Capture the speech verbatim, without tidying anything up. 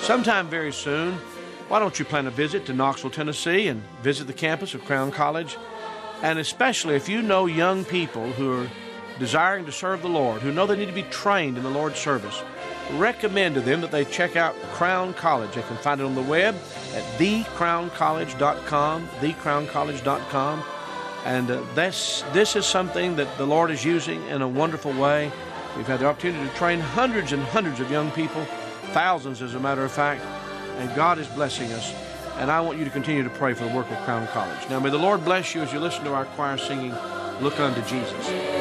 sometime very soon, why don't you plan a visit to Knoxville, Tennessee, and visit the campus of Crown College? And especially if you know young people who are desiring to serve the Lord, who know they need to be trained in the Lord's service, recommend to them that they check out Crown College. They can find it on the web at the crown college dot com, the crown college dot com. And uh, this, this is something that the Lord is using in a wonderful way. We've had the opportunity to train hundreds and hundreds of young people, thousands as a matter of fact, and God is blessing us. And I want you to continue to pray for the work of Crown College. Now may the Lord bless you as you listen to our choir singing, Look Unto Jesus.